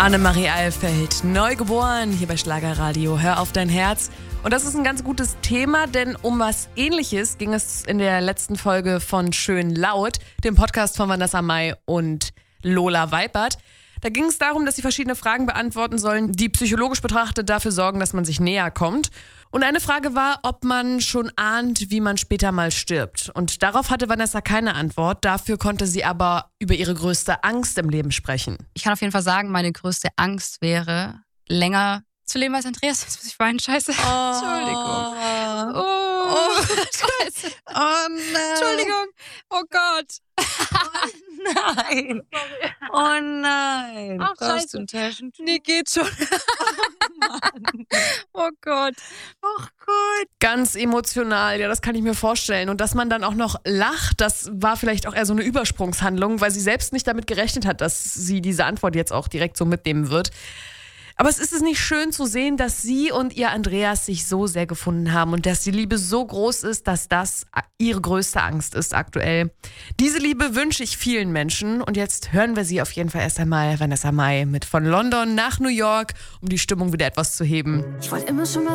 Annemarie Eilfeld, neugeboren, hier bei Schlagerradio. Hör auf dein Herz. Und das ist ein ganz gutes Thema, denn um was Ähnliches ging es in der letzten Folge von Schön Laut, dem Podcast von Vanessa Mai und Lola Weipert. Da ging es darum, dass sie verschiedene Fragen beantworten sollen, die psychologisch betrachtet dafür sorgen, dass man sich näher kommt. Und eine Frage war, ob man schon ahnt, wie man später mal stirbt. Und darauf hatte Vanessa keine Antwort. Dafür konnte sie aber über ihre größte Angst im Leben sprechen. Ich kann auf jeden Fall sagen, meine größte Angst wäre, länger zu leben als Andreas. Jetzt muss ich weinen, scheiße. Entschuldigung. Scheiße. Oh nein. Entschuldigung. Oh Gott. Nein. Oh nein. Ach, Brauchst scheiße. du ein Taschentuch? Nee, geht schon. Oh Gott. Oh Gott. Ganz emotional, ja, das kann ich mir vorstellen. Und dass man dann auch noch lacht, das war vielleicht auch eher so eine Übersprungshandlung, weil sie selbst nicht damit gerechnet hat, dass sie diese Antwort jetzt auch direkt so mitnehmen wird. Aber es ist nicht schön zu sehen, dass sie und ihr Andreas sich so sehr gefunden haben und dass die Liebe so groß ist, dass das ihre größte Angst ist aktuell. Diese Liebe wünsche ich vielen Menschen und jetzt hören wir sie auf jeden Fall erst einmal, Vanessa Mai, mit von London nach New York, um die Stimmung wieder etwas zu heben. Ich wollte immer schon mal